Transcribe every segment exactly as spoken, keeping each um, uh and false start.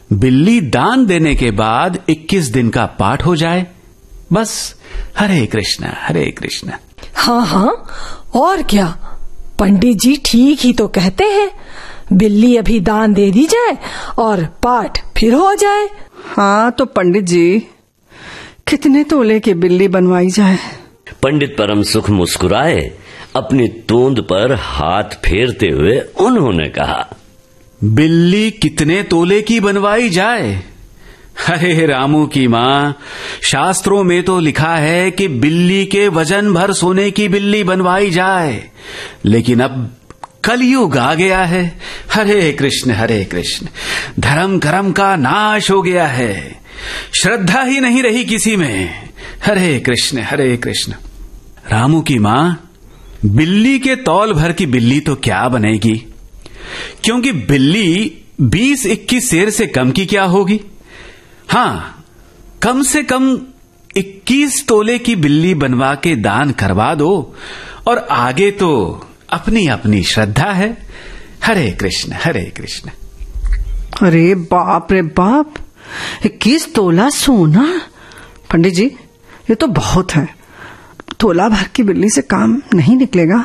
बिल्ली दान देने के बाद इक्कीस दिन का पाठ हो जाए, बस। हरे कृष्णा हरे कृष्णा। हाँ हाँ, और क्या, पंडित जी ठीक ही तो कहते हैं। बिल्ली अभी दान दे दी जाए और पाठ फिर हो जाए। हाँ तो पंडित जी, कितने तोले की बिल्ली बनवाई जाए? पंडित परम सुख मुस्कुराए। अपनी तोंद पर हाथ फेरते हुए उन्होंने कहा, बिल्ली कितने तोले की बनवाई जाए? अरे रामू की माँ, शास्त्रों में तो लिखा है कि बिल्ली के वजन भर सोने की बिल्ली बनवाई जाए, लेकिन अब कलयुग आ गया है। हरे कृष्ण हरे कृष्ण। धर्म कर्म का नाश हो गया है, श्रद्धा ही नहीं रही किसी में। हरे कृष्ण हरे कृष्ण। रामू की माँ, बिल्ली के तौल भर की बिल्ली तो क्या बनेगी, क्योंकि बिल्ली बीस इक्कीस सेर से कम की क्या होगी। हाँ, कम से कम इक्कीस तोले की बिल्ली बनवा के दान करवा दो, और आगे तो अपनी अपनी श्रद्धा है। हरे कृष्ण हरे कृष्ण। अरे बाप रे बाप, इक्कीस तोला सोना! पंडित जी, ये तो बहुत है। तोला भर की बिल्ली से काम नहीं निकलेगा।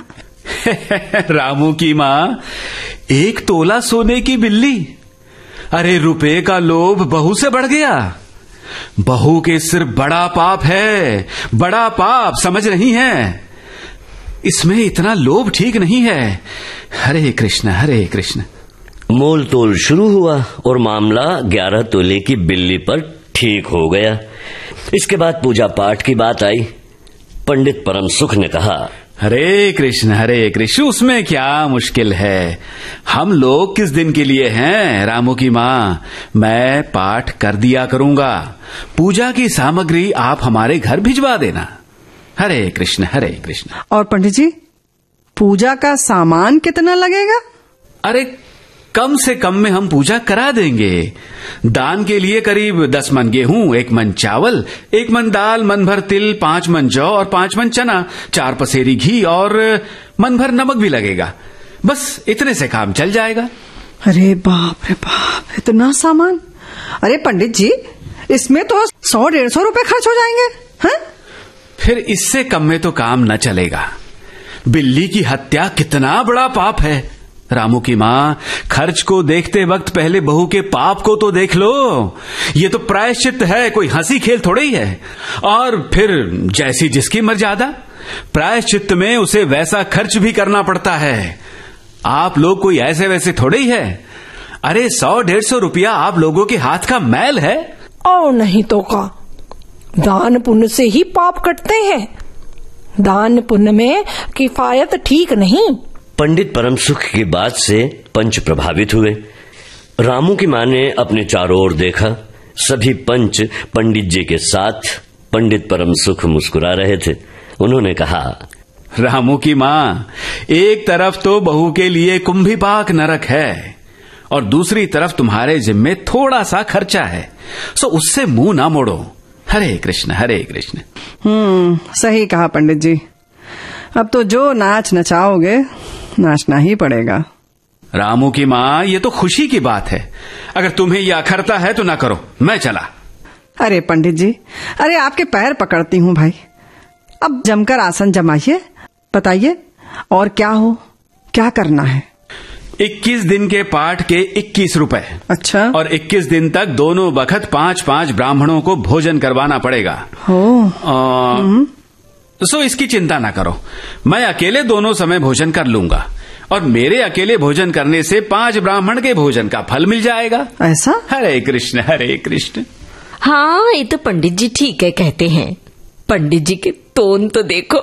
रामू की माँ, एक तोला सोने की बिल्ली? अरे रुपए का लोभ बहू से बढ़ गया। बहू के सिर बड़ा पाप है, बड़ा पाप, समझ रही हैं? इसमें इतना लोभ ठीक नहीं है। हरे कृष्ण हरे कृष्ण। मोल तोल शुरू हुआ और मामला ग्यारह तोले की बिल्ली पर ठीक हो गया। इसके बाद पूजा पाठ की बात आई। पंडित परम सुख ने कहा, हरे कृष्ण हरे कृष्ण, उसमें क्या मुश्किल है? हम लोग किस दिन के लिए हैं? रामू की माँ, मैं पाठ कर दिया करूंगा। पूजा की सामग्री आप हमारे घर भिजवा देना। हरे कृष्ण हरे कृष्ण। और पंडित जी, पूजा का सामान कितना लगेगा? अरे कम से कम में हम पूजा करा देंगे। दान के लिए करीब दस मन गेहूं, एक मन चावल, एक मन दाल, मन भर तिल, पांच मन जौ और पांच मन चना, चार पसेरी घी और मन भर नमक भी लगेगा। बस इतने से काम चल जाएगा। अरे बाप रे बाप, इतना सामान! अरे पंडित जी, इसमें तो सौ डेढ़ सौ रुपए खर्च हो जाएंगे। हैं? फिर इससे कम में तो काम न चलेगा। बिल्ली की हत्या कितना बड़ा पाप है। रामू की माँ, खर्च को देखते वक्त पहले बहू के पाप को तो देख लो। ये तो प्रायश्चित है, कोई हंसी खेल थोड़ी ही है। और फिर जैसी जिसकी मर्यादा, प्रायश्चित में उसे वैसा खर्च भी करना पड़ता है। आप लोग कोई ऐसे वैसे थोड़े ही है। अरे सौ डेढ़ सौ रुपया आप लोगों के हाथ का मैल है। और नहीं तो का, दान पुण्य से ही पाप कटते हैं। दान पुण्य में किफायत ठीक नहीं। पंडित परम सुख की बात से पंच प्रभावित हुए। रामू की माँ ने अपने चारों ओर देखा। सभी पंच पंडित जी के साथ। पंडित परम सुख मुस्कुरा रहे थे। उन्होंने कहा, रामू की माँ, एक तरफ तो बहू के लिए कुंभीपाक नरक है और दूसरी तरफ तुम्हारे जिम्मे थोड़ा सा खर्चा है, सो उससे मुंह ना मोड़ो। हरे कृष्ण हरे कृष्ण। हम्म सही कहा पंडित जी। अब तो जो नाच नचाओगे, नाचना ही पड़ेगा। रामू की माँ, ये तो खुशी की बात है। अगर तुम्हें यह अखरता है तो ना करो, मैं चला। अरे पंडित जी, अरे आपके पैर पकड़ती हूँ भाई। अब जमकर आसन जमाइए, बताइए और क्या हो, क्या करना है? इक्कीस दिन के पाठ के इक्कीस रुपए। अच्छा। और इक्कीस दिन तक दोनों बखत पांच पांच ब्राह्मणों को भोजन करवाना पड़ेगा। हो। आ, सो इसकी चिंता ना करो, मैं अकेले दोनों समय भोजन कर लूंगा और मेरे अकेले भोजन करने से पांच ब्राह्मण के भोजन का फल मिल जाएगा। ऐसा? हरे कृष्ण हरे कृष्ण। हाँ, ये तो पंडित जी ठीक है कहते हैं। पंडित जी के तोन तो देखो।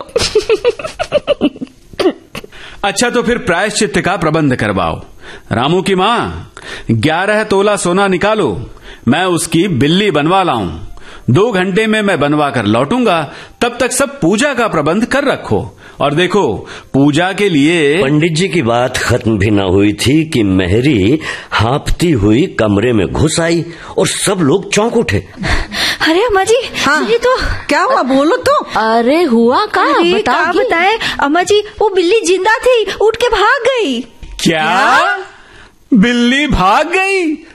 अच्छा, तो फिर प्रायश्चित का प्रबंध करवाओ। रामू की माँ, ग्यारह तोला सोना निकालो, मैं उसकी बिल्ली बनवा लाऊं। दो घंटे में मैं बनवा कर लौटूंगा, तब तक सब पूजा का प्रबंध कर रखो। और देखो, पूजा के लिए। पंडित जी की बात खत्म भी न हुई थी कि मेहरी हाँफती हुई कमरे में घुस आई और सब लोग चौंक उठे। अरे अम्मा जी, हाँ, ये तो क्या हुआ, बोलो तो। अरे हुआ का बताओ। बताए अम्मा जी, वो बिल्ली जिंदा थी, उठ के भाग गई। क्या? बिल्ली भाग गई?